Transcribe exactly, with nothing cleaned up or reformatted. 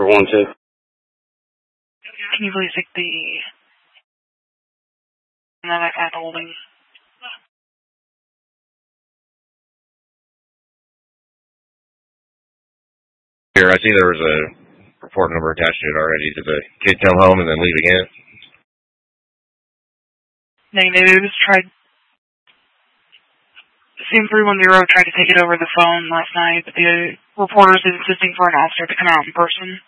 one two. Can you please take the... And then at the holding. Here, I see there was a report number attached to it already. Did the kid come home and then leave again? Negative. Tried... C M three one zero tried to take it over the phone last night, but the reporters is insisting for an officer to come out in person.